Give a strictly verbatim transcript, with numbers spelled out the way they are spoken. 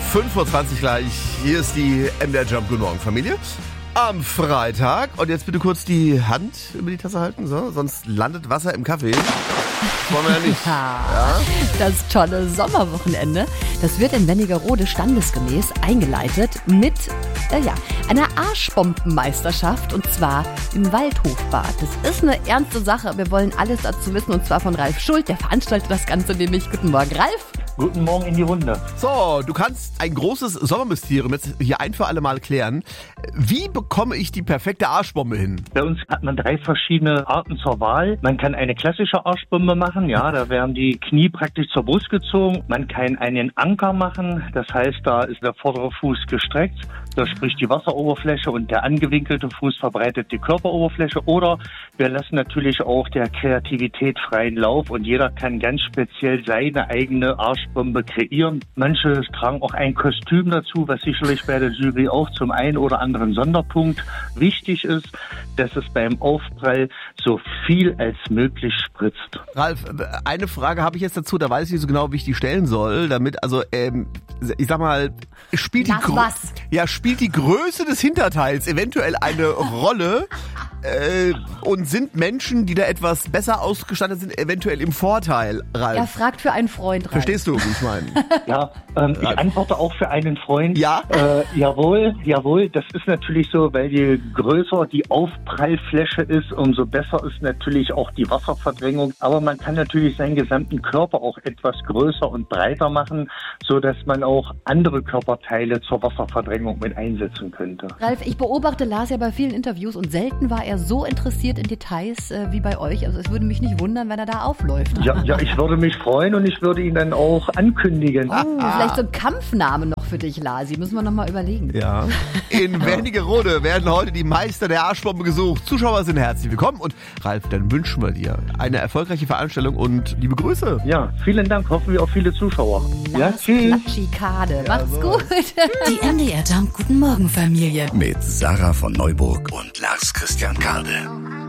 fünf Uhr zwanzig gleich. Hier ist die M D R Jump. Guten Morgen, Familie. Am Freitag. Und jetzt bitte kurz die Hand über die Tasse halten, so, sonst landet Wasser im Kaffee. Das wollen wir ja nicht. Ja. Das tolle Sommerwochenende, das wird in Wernigerode standesgemäß eingeleitet mit äh, ja, einer Arschbombenmeisterschaft, und zwar im Waldhofbad. Das ist eine ernste Sache. Wir wollen alles dazu wissen, und zwar von Ralf Schuld, der veranstaltet das Ganze nämlich. Guten Morgen, Ralf. Guten Morgen in die Runde. So, du kannst ein großes Sommermysterium jetzt hier ein für alle Mal klären. Wie bekomme ich die perfekte Arschbombe hin? Bei uns hat man drei verschiedene Arten zur Wahl. Man kann eine klassische Arschbombe machen, ja, da werden die Knie praktisch zur Brust gezogen. Man kann einen Anker machen, das heißt, da ist der vordere Fuß gestreckt, da spricht die Wasseroberfläche und der angewinkelte Fuß verbreitet die Körperoberfläche. Oder wir lassen natürlich auch der Kreativität freien Lauf und jeder kann ganz speziell seine eigene Arschbombe kreieren. Manche tragen auch ein Kostüm dazu, was sicherlich bei der Jury auch zum einen oder anderen Sonderpunkt wichtig ist, dass es beim Aufprall so viel als möglich spritzt. Ralf, eine Frage habe ich jetzt dazu, da weiß ich nicht so genau, wie ich die stellen soll, damit, also, ähm, ich sag mal, spielt die, Gro- was? Ja, spielt die Größe des Hinterteils eventuell eine Rolle? Äh, und sind Menschen, die da etwas besser ausgestattet sind, eventuell im Vorteil, Ralf? Er fragt für einen Freund, Ralf. Verstehst du, wie ich meine? Ja, ähm, ich antworte auch für einen Freund. Ja? Äh, jawohl, jawohl, das ist natürlich so, weil je größer die Aufprallfläche ist, umso besser ist natürlich auch die Wasserverdrängung. Aber man kann natürlich seinen gesamten Körper auch etwas größer und breiter machen, so dass man auch andere Körperteile zur Wasserverdrängung mit einsetzen könnte. Ralf, ich beobachte Lars ja bei vielen Interviews und selten war er so interessiert in Details äh, wie bei euch. Also es würde mich nicht wundern, wenn er da aufläuft. Ja, ja, ich würde mich freuen und ich würde ihn dann auch ankündigen. Oh, vielleicht so ein Kampfname noch für dich, Lasi. Müssen wir noch mal überlegen. Ja. In Wernigerode werden heute die Meister der Arschbombe gesucht. Zuschauer sind herzlich willkommen. Und Ralf, dann wünschen wir dir eine erfolgreiche Veranstaltung und liebe Grüße. Ja, vielen Dank. Hoffen wir auf viele Zuschauer. Ja, Lars Klatschikade. Macht's so. gut. Die M D R Jump Guten Morgen Familie. Mit Sarah von Neuburg und Lars Christian Kade.